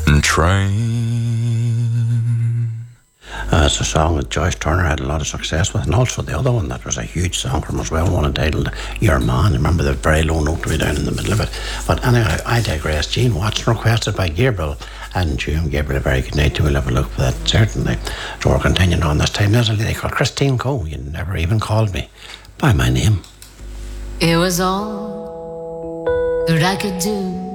Train. It's a song that Joyce Turner had a lot of success with, and also the other one that was a huge song from as well, one entitled Your Man. Remember the very low note to be down in the middle of it. But anyway, I digress. Gene Watson requested by Gabriel, and June Gabriel, a very good night. We'll have a look for that, certainly. So we're continuing on this time. There's a lady called Christine Coe. You never even called me by my name. It was all that I could do